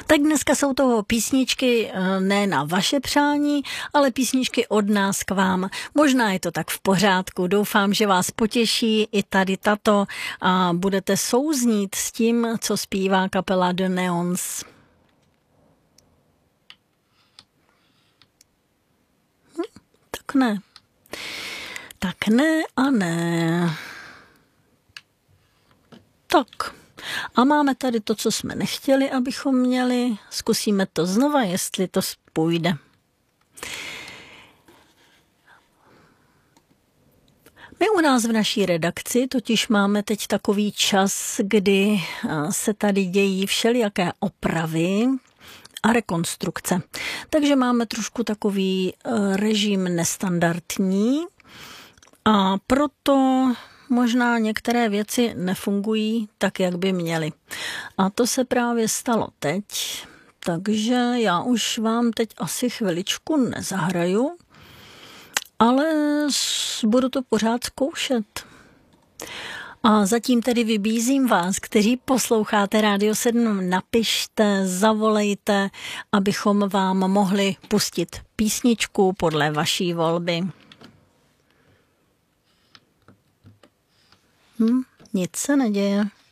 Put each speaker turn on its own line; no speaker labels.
Tak dneska jsou to písničky ne na vaše přání, ale písničky od nás k vám. Možná je to tak v pořádku. Doufám, že vás potěší i tady tato a budete souznít s tím, co zpívá kapela The Neons. Tak ne. Tak ne a ne. Tak. A máme tady to, co jsme nechtěli, abychom měli. Zkusíme to znova, jestli to půjde. My u nás v naší redakci totiž máme teď takový čas, kdy se tady dějí všelijaké opravy a rekonstrukce. Takže máme trošku takový režim nestandardní a proto možná některé věci nefungují tak, jak by měly. A to se právě stalo teď, takže já už vám teď asi chviličku nezahraju, ale budu to pořád zkoušet. A zatím tedy vybízím vás, kteří posloucháte Rádio 7, napište, zavolejte, abychom vám mohli pustit písničku podle vaší volby. Nic se neděje.